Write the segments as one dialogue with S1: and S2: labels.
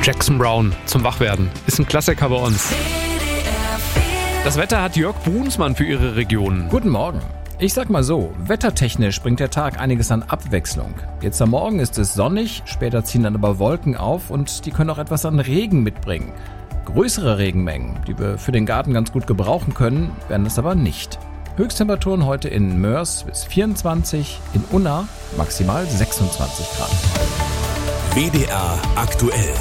S1: Jackson Browne zum Wachwerden. Ist ein Klassiker bei uns. Das Wetter hat Jörg Brunsmann für Ihre Region.
S2: Guten Morgen. Ich sag mal so, wettertechnisch bringt der Tag einiges an Abwechslung. Jetzt am Morgen ist es sonnig, später ziehen dann aber Wolken auf und die können auch etwas an Regen mitbringen. Größere Regenmengen, die wir für den Garten ganz gut gebrauchen können, werden es aber nicht. Höchsttemperaturen heute in Moers bis 24, in Unna maximal 26 Grad.
S3: WDR aktuell.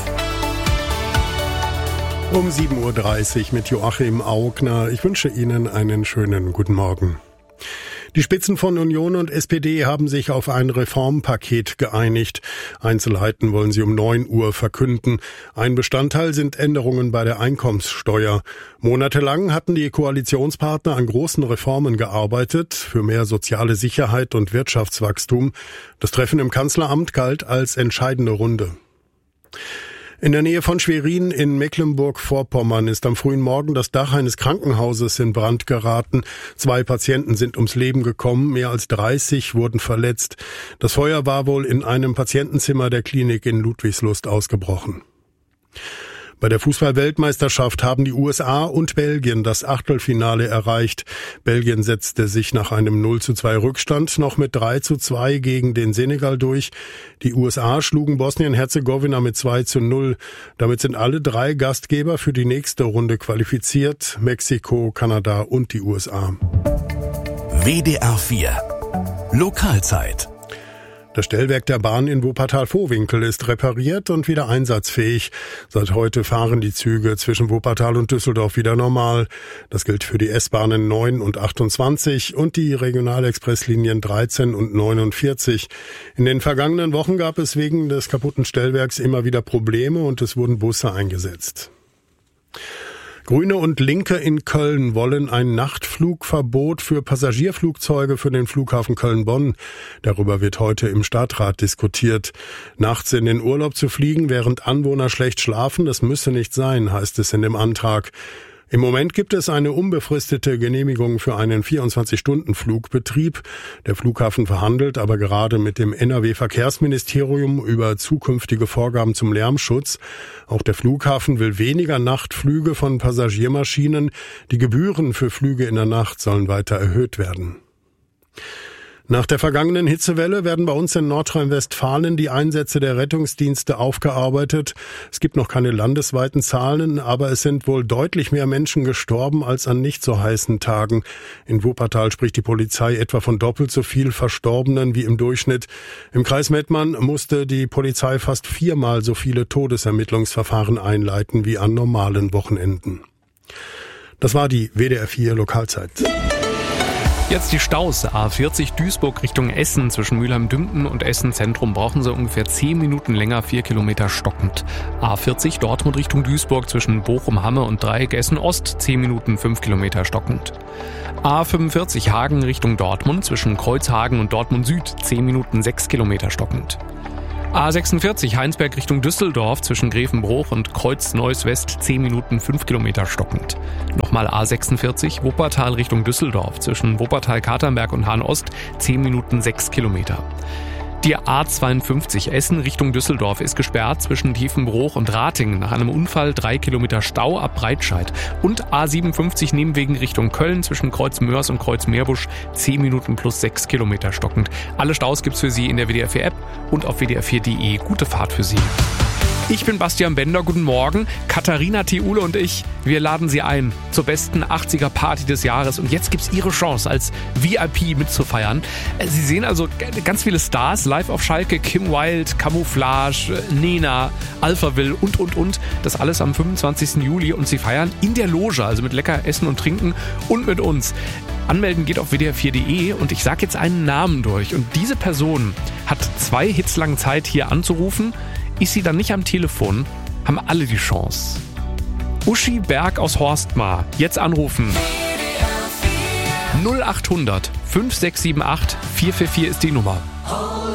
S4: Um 7.30 Uhr mit Joachim Augner. Ich wünsche Ihnen einen schönen guten Morgen. Die Spitzen von Union und SPD haben sich auf ein Reformpaket geeinigt. Einzelheiten wollen sie um 9 Uhr verkünden. Ein Bestandteil sind Änderungen bei der Einkommenssteuer. Monatelang hatten die Koalitionspartner an großen Reformen gearbeitet, für mehr soziale Sicherheit und Wirtschaftswachstum. Das Treffen im Kanzleramt galt als entscheidende Runde. In der Nähe von Schwerin in Mecklenburg-Vorpommern ist am frühen Morgen das Dach eines Krankenhauses in Brand geraten. 2 Patienten sind ums Leben gekommen, mehr als 30 wurden verletzt. Das Feuer war wohl in einem Patientenzimmer der Klinik in Ludwigslust ausgebrochen. Bei der Fußball-Weltmeisterschaft haben die USA und Belgien das Achtelfinale erreicht. Belgien setzte sich nach einem 0:2 Rückstand noch mit 3:2 gegen den Senegal durch. Die USA schlugen Bosnien-Herzegowina mit 2:0. Damit sind alle 3 Gastgeber für die nächste Runde qualifiziert: Mexiko, Kanada und die USA.
S3: WDR 4 Lokalzeit.
S4: Das Stellwerk der Bahn in Wuppertal-Vohwinkel ist repariert und wieder einsatzfähig. Seit heute fahren die Züge zwischen Wuppertal und Düsseldorf wieder normal. Das gilt für die S-Bahnen 9 und 28 und die Regionalexpresslinien 13 und 49. In den vergangenen Wochen gab es wegen des kaputten Stellwerks immer wieder Probleme und es wurden Busse eingesetzt. Grüne und Linke in Köln wollen ein Nachtflugverbot für Passagierflugzeuge für den Flughafen Köln-Bonn. Darüber wird heute im Stadtrat diskutiert. Nachts in den Urlaub zu fliegen, während Anwohner schlecht schlafen, das müsse nicht sein, heißt es in dem Antrag. Im Moment gibt es eine unbefristete Genehmigung für einen 24-Stunden-Flugbetrieb. Der Flughafen verhandelt aber gerade mit dem NRW-Verkehrsministerium über zukünftige Vorgaben zum Lärmschutz. Auch der Flughafen will weniger Nachtflüge von Passagiermaschinen. Die Gebühren für Flüge in der Nacht sollen weiter erhöht werden. Nach der vergangenen Hitzewelle werden bei uns in Nordrhein-Westfalen die Einsätze der Rettungsdienste aufgearbeitet. Es gibt noch keine landesweiten Zahlen, aber es sind wohl deutlich mehr Menschen gestorben als an nicht so heißen Tagen. In Wuppertal spricht die Polizei etwa von doppelt so viel Verstorbenen wie im Durchschnitt. Im Kreis Mettmann musste die Polizei fast 4-mal so viele Todesermittlungsverfahren einleiten wie an normalen Wochenenden. Das war die WDR 4 Lokalzeit.
S1: Jetzt die Staus. A40 Duisburg Richtung Essen zwischen Mülheim-Dümpen und Essen Zentrum brauchen Sie ungefähr 10 Minuten länger, 4 Kilometer stockend. A40 Dortmund Richtung Duisburg zwischen Bochum-Hamme und Dreieck Essen Ost 10 Minuten, 5 Kilometer stockend. A45 Hagen Richtung Dortmund zwischen Kreuzhagen und Dortmund Süd 10 Minuten, 6 Kilometer stockend. A46 Heinsberg Richtung Düsseldorf zwischen Grevenbruch und Kreuz-Neuss West 10 Minuten, 5 Kilometer stockend. Nochmal A46 Wuppertal Richtung Düsseldorf zwischen Wuppertal-Katernberg und Hahn-Ost 10 Minuten, 6 Kilometer. Die A52 Essen Richtung Düsseldorf ist gesperrt zwischen Tiefenbruch und Ratingen nach einem Unfall, 3 Kilometer Stau ab Breitscheid. Und A57 Nebenwegen Richtung Köln zwischen Kreuz Moers und Kreuz Meerbusch 10 Minuten plus 6 Kilometer stockend. Alle Staus gibt's für Sie in der WDR 4 App und auf wdr4.de. Gute Fahrt für Sie. Ich bin Bastian Bender, guten Morgen. Katharina Thiule und ich, wir laden Sie ein zur besten 80er-Party des Jahres. Und jetzt gibt's Ihre Chance, als VIP mitzufeiern. Sie sehen also ganz viele Stars live auf Schalke. Kim Wilde, Camouflage, Nena, Alphaville und. Das alles am 25. Juli. Und Sie feiern in der Loge, also mit lecker Essen und Trinken und mit uns. Anmelden geht auf wdr4.de und ich sage jetzt einen Namen durch. Und diese Person hat 2 Hits lang Zeit, hier anzurufen. Ist sie dann nicht am Telefon, haben alle die Chance. Uschi Berg aus Horstmar. Jetzt anrufen. 0800 5678 444 ist die Nummer.